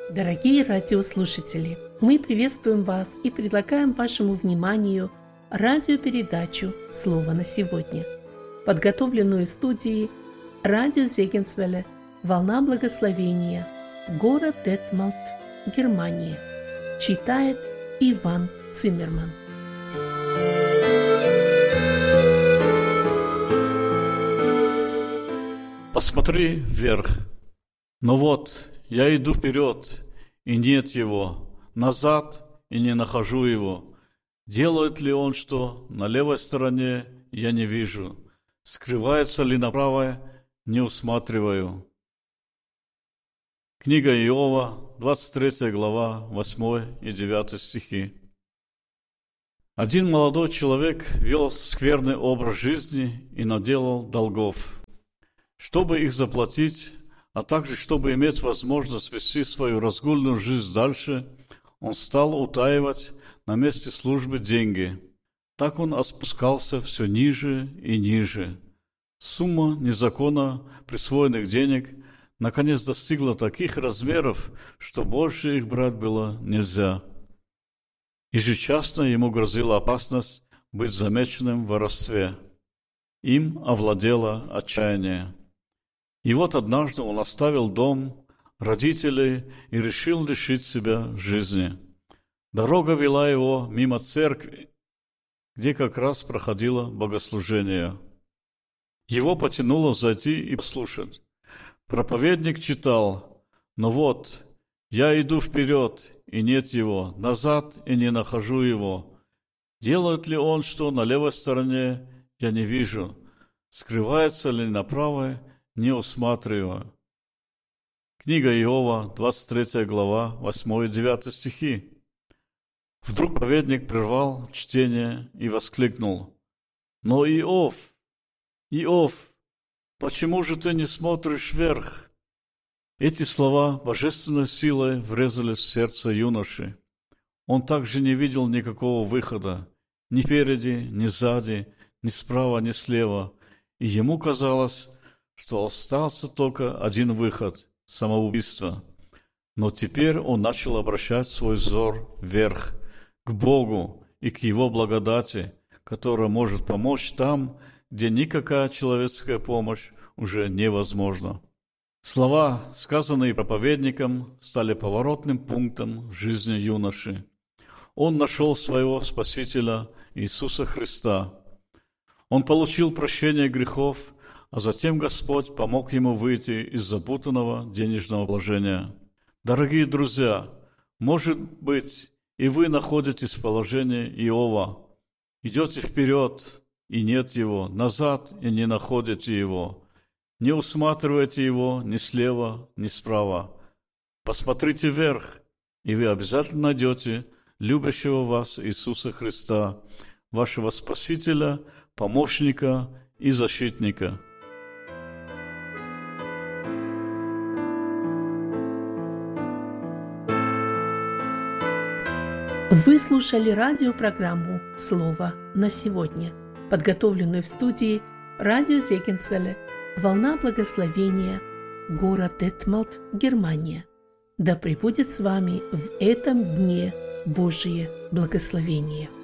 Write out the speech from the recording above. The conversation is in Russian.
Дорогие радиослушатели, мы приветствуем вас и предлагаем вашему вниманию радиопередачу «Слово на сегодня», подготовленную студией радио Зегенсвелле «Волна благословения», город Детмалт, Германия. Читает Иван Циммерман. Посмотри вверх. Но вот, я иду вперед, и нет его, назад, и не нахожу его. Делает ли он что на левой стороне, я не вижу. Скрывается ли на правой, не усматриваю. Книга Иова, 23 глава, 8 и 9 стихи. Один молодой человек вел скверный образ жизни и наделал долгов. Чтобы их заплатить, а также чтобы иметь возможность вести свою разгульную жизнь дальше, он стал утаивать на месте службы деньги. Так он опускался все ниже и ниже. Сумма незаконно присвоенных денег наконец достигла таких размеров, что больше их брать было нельзя. Ежечасно ему грозила опасность быть замеченным в воровстве. Им овладело отчаяние. И вот однажды он оставил дом, родителей и решил лишить себя жизни. Дорога вела его мимо церкви, где как раз проходило богослужение. Его потянуло зайти и послушать. Проповедник читал: «Но вот, я иду вперед, и нет его, назад, и не нахожу его. Делает ли он что на левой стороне, я не вижу. Скрывается ли на правой, не усматриваю». Книга Иова, 23 глава, 8 и 9 стихи. Вдруг проповедник прервал чтение и воскликнул: «Но Иов, почему же ты не смотришь вверх?» Эти слова божественной силой врезались в сердце юноши. Он также не видел никакого выхода, ни впереди, ни сзади, ни справа, ни слева, и ему казалось, что остался только один выход – самоубийство. Но теперь он начал обращать свой взор вверх, к Богу и к Его благодати, которая может помочь там, где никакая человеческая помощь уже невозможна. Слова, сказанные проповедником, стали поворотным пунктом в жизни юноши. Он нашел своего Спасителя Иисуса Христа. Он получил прощение грехов, а затем Господь помог ему выйти из запутанного денежного положения. Дорогие друзья, может быть, и вы находитесь в положении Иова. Идете вперед, и нет его, назад, и не находите его. Не усматривайте его ни слева, ни справа. Посмотрите вверх, и вы обязательно найдете любящего вас Иисуса Христа, вашего Спасителя, помощника и защитника. Вы слушали радиопрограмму «Слово на сегодня», подготовленную в студии радио Зегенсвелле «Волна благословения», город Детмалт, Германия. Да пребудет с вами в этом дне Божие благословение.